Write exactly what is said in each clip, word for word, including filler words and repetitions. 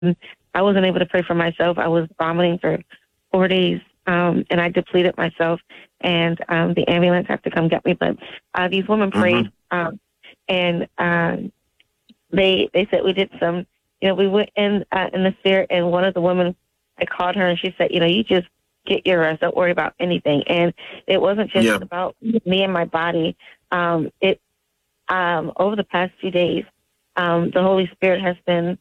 I wasn't able to pray for myself. I was vomiting for four days, um, and I depleted myself, and um, the ambulance had to come get me. But uh, these women prayed, Mm-hmm. um, and um, they they said we did some, you know, we went in uh, in the spirit, and one of the women, I called her, and she said, you know, you just get your rest. Don't worry about anything. And it wasn't just Yeah. about me and my body. Um, it um, over the past few days, um, the Holy Spirit has been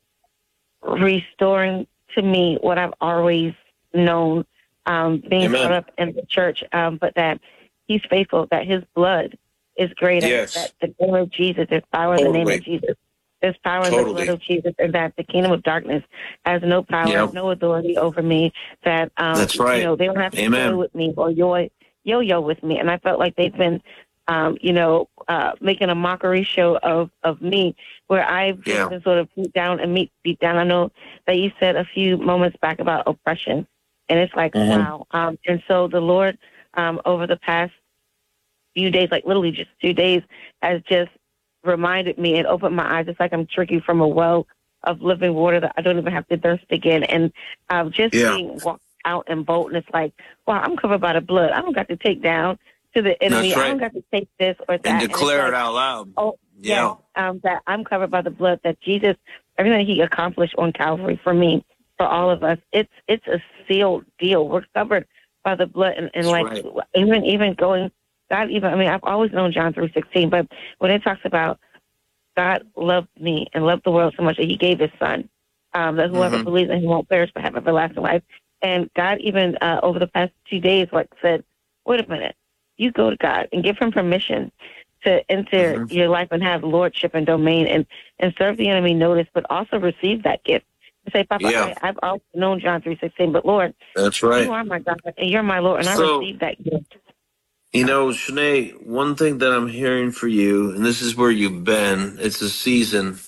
restoring to me what I've always known, um, being Amen. brought up in the church, um, but that He's faithful, that His blood is greater, Yes. that the name of Jesus, there's power in the name of Totally. Jesus. There's power in the blood Totally. of Jesus, and that the kingdom of darkness has no power, Yep. no authority over me, that, um, That's right. you know, they don't have to Amen. play with me or yo- yo-yo with me. And I felt like they've been, um, you know, uh, making a mockery show of, of me, where I've just Yeah. been sort of beat down and meet, beat down. I know that you said a few moments back about oppression, and it's like, Mhm. wow. Um, and so the Lord, um, over the past few days, like literally just two days, has just reminded me and opened my eyes. It's like I'm drinking from a well of living water that I don't even have to thirst again. And um, just Yeah. being walked out in boldness, like, wow, I'm covered by the blood. I don't got to take down to the enemy. That's I right. don't got to take this or that. And And it's declare like, it out loud. oh, Yeah. yeah, um, that I'm covered by the blood, that Jesus, everything He accomplished on Calvary for me, for all of us, it's it's a sealed deal. We're covered by the blood. And, and That's like, right. even even going, God, even, I mean, I've always known John three sixteen, but when it talks about God loved me and loved the world so much that He gave His Son, um, that whoever Mhm. believes in Him won't perish but have everlasting life. And God even uh, over the past two days, like said, wait a minute, you go to God and give Him permission to enter Mhm. your life and have lordship and domain, and, and serve the enemy notice, but also receive that gift. And say, Papa, Yeah. I, I've always known John three sixteen, but Lord, That's you right. are my God and you're my Lord, and I So, receive that gift. you know, Shanae, one thing that I'm hearing for you, and this is where you've been, it's a season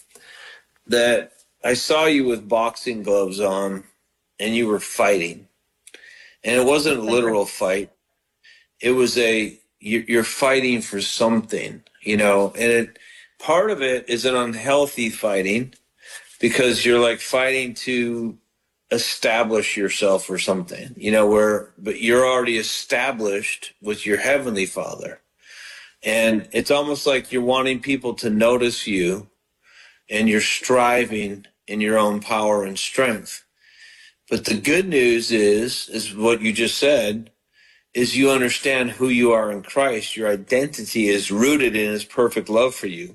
that I saw you with boxing gloves on and you were fighting. And it wasn't a literal fight. It was a, you- you're fighting for something, you know, and it, part of it is an unhealthy fighting because you're like fighting to establish yourself or something, you know, where, but you're already established with your heavenly Father. And it's almost like you're wanting people to notice you and you're striving in your own power and strength. But the good news is, is what you just said, is you understand who you are in Christ. Your identity is rooted in His perfect love for you.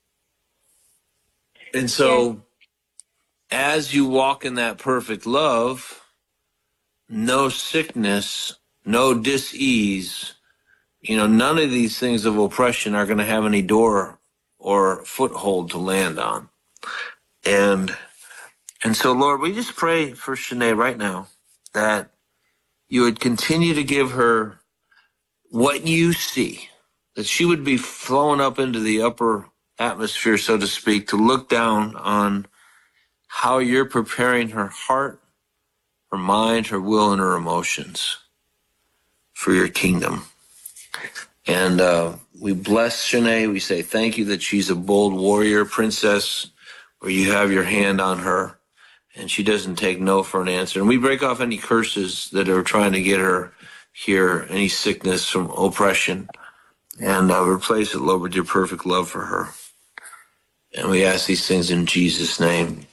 And so as you walk in that perfect love, no sickness, no dis-ease, you know, none of these things of oppression are going to have any door or foothold to land on. And and so, Lord, we just pray for Shanae right now that you would continue to give her what you see, that she would be flowing up into the upper atmosphere, so to speak, to look down on how you're preparing her heart, her mind, her will, and her emotions for your kingdom. And uh, we bless Shanae. We say thank you that she's a bold warrior princess, where you have your hand on her and she doesn't take no for an answer. And we break off any curses that are trying to get her here, any sickness from oppression, and uh, replace it, Lord, with your perfect love for her. And we ask these things in Jesus' name.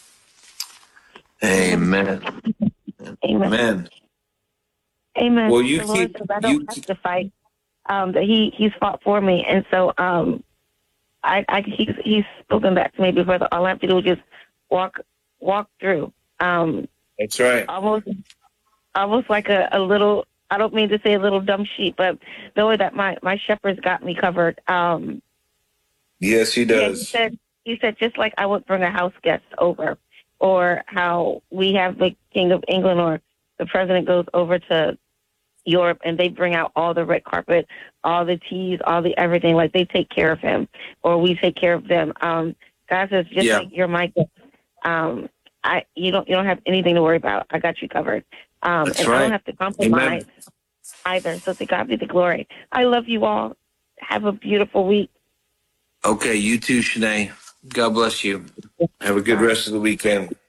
Amen. Amen. Amen. Amen. Well, you The Lord keep says I you don't have keep, to fight. Um, that He He's fought for me, and so um, I, I He's He's spoken back to me before. The, all I have to do is just walk walk through. Um, That's right. almost almost like a, a little. I don't mean to say a little dumb sheep, but knowing that my my shepherd's got me covered. Um, Yes, he yeah, he does. said he said just like I would bring a house guest over, or how we have the King of England or the president goes over to Europe and they bring out all the red carpet, all the teas, all the everything. Like they take care of him, or we take care of them. Um, God says, just Yeah. like you're my gift. Um, I you don't you don't have anything to worry about. I got you covered. Um, That's and I right. don't have to compromise Amen. either. So to God be the glory. I love you all. Have a beautiful week. Okay, you too, Shanae. God bless you. Have a good Bye. rest of the weekend.